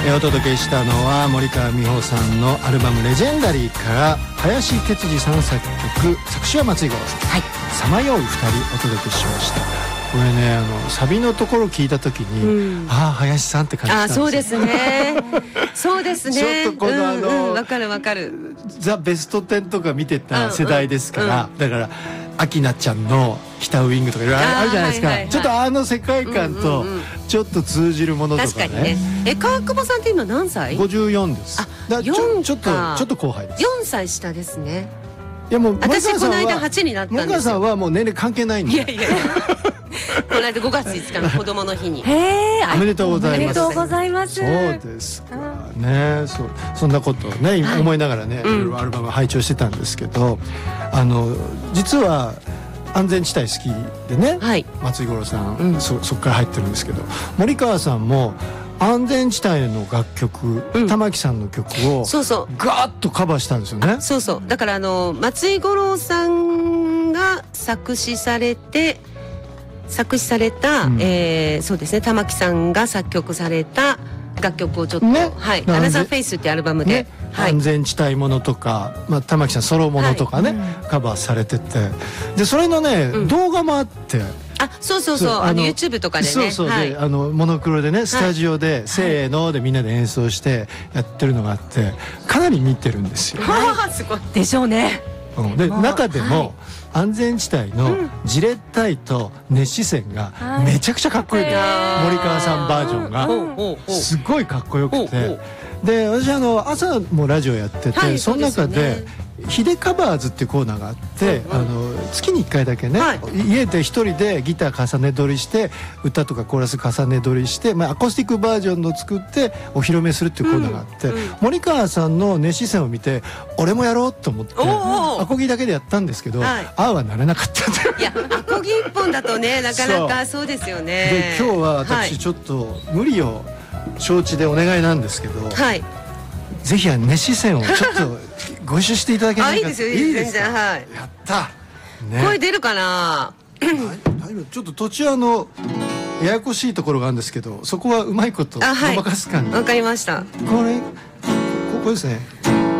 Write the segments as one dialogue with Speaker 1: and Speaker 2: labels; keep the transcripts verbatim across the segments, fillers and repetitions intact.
Speaker 1: えー、お届けしたのは森川美穂さんのアルバム「レジェンダリー」から林哲司さん作曲、作詞は松井五郎さん、さまようふたりお届けしました。これね、あのサビのところ聞いた時に、うん、ああ林さんって感じしたんですよ。
Speaker 2: あ、そうですねそうですね。
Speaker 1: ちょっとこのあの、
Speaker 2: うんうん、分かる分かる。
Speaker 1: ザ・ベストテンとか見てた世代ですから、うんうん、だからアキナちゃんのヒタウィングとかいろいろあるじゃないですか、はいはいはい、ちょっとあの世界観とちょっと通じるものとかね。
Speaker 2: 確かにね。え、川久保さんって今何歳？
Speaker 1: ごじゅうよんです。
Speaker 2: あ、
Speaker 1: だちょ、
Speaker 2: よんか。
Speaker 1: ちょっとちょっと後輩です。
Speaker 2: よんさい下ですね。
Speaker 1: いやもう
Speaker 2: 私この間はちになったんですよ。
Speaker 1: 森川さんはもう年齢関係ないんで。
Speaker 2: いやいやこの間ごがついつかの子供の日に。
Speaker 3: へー、
Speaker 1: おめでとうございます。
Speaker 3: おめでとうございます。
Speaker 1: そうですかね。そう、そんなことをね、はい、思いながらね、いろいろアルバム拝聴してたんですけど、あの実は安全地帯好きでね、はい、松井五郎さん、うん、そそこから入ってるんですけど、森川さんも安全地帯の楽曲、うん、玉木さんの曲をそうそうガーッとカバーしたんですよね。
Speaker 2: そうそう。だからあの松井五郎さんが作詞されて作詞された、うん、えー、そうですね、玉木さんが作曲された楽曲をちょっと、ね、はい、アナザーフェイスっていうアルバムで、ね、はい、
Speaker 1: 安全地帯ものとか、まあ、玉木さんソロものとかね、はい、カバーされてて、でそれのね、うん、動画もあって、
Speaker 2: あ、そうそうそう、あの YouTube とかでね、
Speaker 1: そうそう、はい、であのモノクロでねスタジオで、はい、せーのでみんなで演奏してやってるのがあって、かなり見てるんですよ。
Speaker 2: はい、すごいでしょうね。
Speaker 1: うん、で中でも、はい、安全地帯のジレッタイと熱視線がめちゃくちゃかっこいいの、はい、森川さんバージョンがすごいかっこよくて、で私あの朝もラジオやってて、はい、その中でヒデカバーズっていうコーナーがあって、うん、あの月にいっかいだけね、はい、家で一人でギター重ね撮りして歌とかコーラス重ね撮りして、まあ、アコースティックバージョンの作ってお披露目するっていうコーナーがあって、うんうん、森川さんの熱視線を見て俺もやろうと思ってアコギだけでやったんでですけど、はい、ああはなれなかったんで。
Speaker 2: いや、アコギ一本だとねなかなかそうですよね。
Speaker 1: で今日は私ちょっと無理を承知でお願いなんですけど、はい、ぜひ熱視線をちょっとご一緒していただけないか。
Speaker 2: あ、いいですよ、いいですよ、全然、はい、
Speaker 1: やった、ね、
Speaker 2: 声出るかな。
Speaker 1: ちょっと途中あのややこしいところがあるんですけど、そこはうまいことごまかす感じ。
Speaker 2: わかりました。
Speaker 1: これここですね。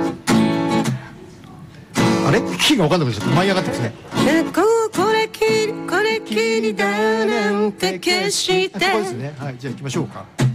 Speaker 1: あれキーが分かんなくなっちゃった。舞い上がってますね。
Speaker 2: これきりこれきりだなんて決して。
Speaker 1: ここですね。はい、じゃあ行きましょうか。